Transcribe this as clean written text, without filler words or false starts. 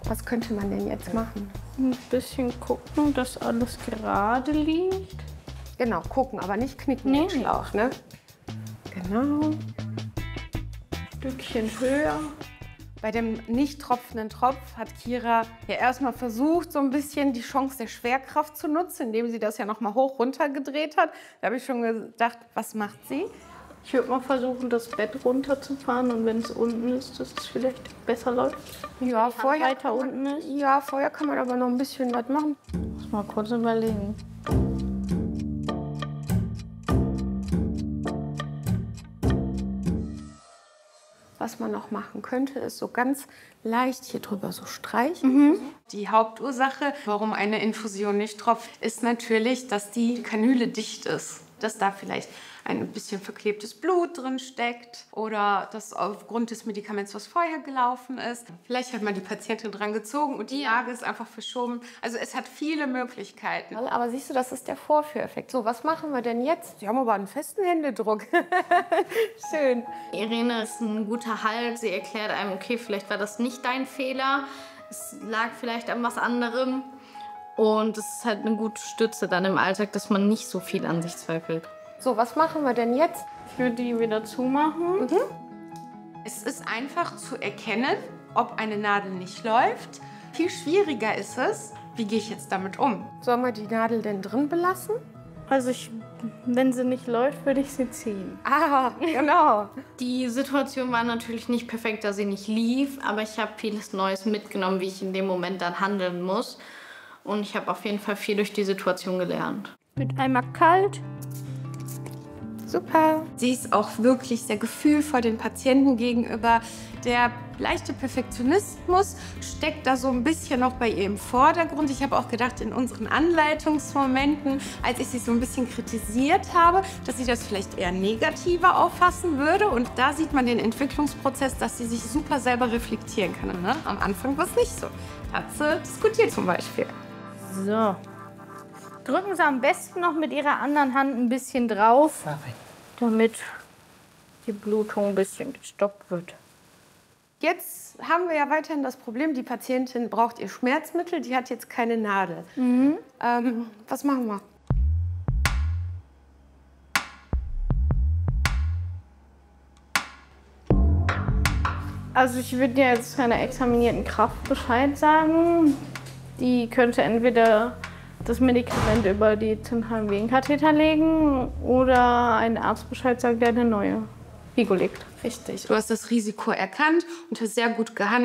Was könnte man denn jetzt machen? Ein bisschen gucken, dass alles gerade liegt. Genau, gucken, aber nicht knicken Nee. den Schlauch, ne? Genau. Ein Stückchen höher. Bei dem nicht tropfenden Tropf hat Kira ja erstmal versucht, so ein bisschen die Chance der Schwerkraft zu nutzen, indem sie das ja noch mal hoch runter gedreht hat. Da habe ich schon gedacht, was macht sie? Ich würde mal versuchen, das Bett runterzufahren und wenn es unten ist, dass es vielleicht besser läuft. Ja, vorher Weiter unten ist. Ja, vorher kann man aber noch ein bisschen was machen. Muss mal kurz überlegen. Was man noch machen könnte, ist so ganz leicht hier drüber so streichen. Die Hauptursache, warum eine Infusion nicht tropft, ist natürlich, dass die Kanüle dicht ist. Dass da vielleicht ein bisschen verklebtes Blut drin steckt oder dass aufgrund des Medikaments, was vorher gelaufen ist, vielleicht hat man die Patientin dran gezogen und die Lage ist einfach verschoben. Also es hat viele Möglichkeiten. Aber siehst du, das ist der Vorführeffekt. So, was machen wir denn jetzt? Sie haben aber einen festen Händedruck. Schön. Irene ist ein guter Halt. Sie erklärt einem, okay, vielleicht war das nicht dein Fehler. Es lag vielleicht an was anderem. Und es ist halt eine gute Stütze dann im Alltag, dass man nicht so viel an sich zweifelt. So, was machen wir denn jetzt? Ich würde die wieder zumachen. Es ist einfach zu erkennen, ob eine Nadel nicht läuft. Viel schwieriger ist es, wie gehe ich jetzt damit um? Sollen wir die Nadel denn drin belassen? Also wenn sie nicht läuft, würde ich sie ziehen. Ah, genau. Die Situation war natürlich nicht perfekt, da sie nicht lief, aber ich habe vieles Neues mitgenommen, wie ich in dem Moment dann handeln muss. Und ich habe auf jeden Fall viel durch die Situation gelernt. Mit einmal kalt. Super. Sie ist auch wirklich sehr gefühlvoll den Patienten gegenüber. Der leichte Perfektionismus steckt da so ein bisschen noch bei ihr im Vordergrund. Ich habe auch gedacht, in unseren Anleitungsmomenten, als ich sie so ein bisschen kritisiert habe, dass sie das vielleicht eher negativer auffassen würde. Und da sieht man den Entwicklungsprozess, dass sie sich super selber reflektieren kann. Ne? Am Anfang war es nicht so. Hat sie diskutiert zum Beispiel. So. Drücken Sie am besten noch mit Ihrer anderen Hand ein bisschen drauf, damit die Blutung ein bisschen gestoppt wird. Jetzt haben wir ja weiterhin das Problem, die Patientin braucht ihr Schmerzmittel, die hat jetzt keine Nadel. Was machen wir? Also ich würde dir jetzt einer examinierten Kraft Bescheid sagen. Die könnte entweder das Medikament über die zentralen Venenkatheter legen oder ein Arzt Bescheid sagt, der eine neue Figo legt. Richtig. Du hast das Risiko erkannt und hast sehr gut gehandelt.